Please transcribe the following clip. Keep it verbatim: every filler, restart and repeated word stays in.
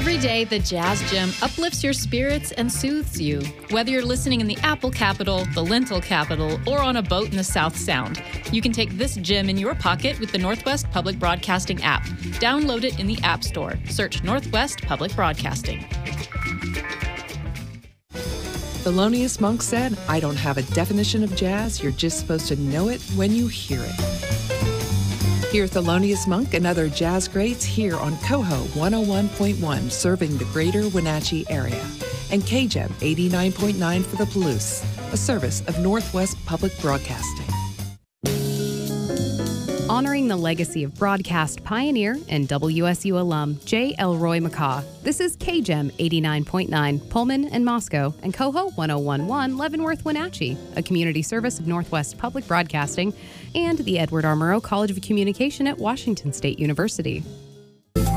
Every day, the Jazz Gym uplifts your spirits and soothes you. Whether you're listening in the Apple capital, the Lentil capital, or on a boat in the South Sound, you can take this gym in your pocket with the Northwest Public Broadcasting app. Download it in the App Store. Search Northwest Public Broadcasting. Thelonious Monk said, "I don't have a definition of jazz. You're just supposed to know it when you hear it." Hear Thelonious Monk and other jazz greats here on Coho one oh one point one, serving the greater Wenatchee area, and K G E M eighty-nine point nine for the Palouse, a service of Northwest Public Broadcasting. Honoring the legacy of broadcast pioneer and W S U alum J. Elroy McCaw. This is K G E M eighty-nine point nine, Pullman and Moscow, and Coho one oh one point one, Leavenworth, Wenatchee, a community service of Northwest Public Broadcasting and the Edward R. Murrow College of Communication at Washington State University.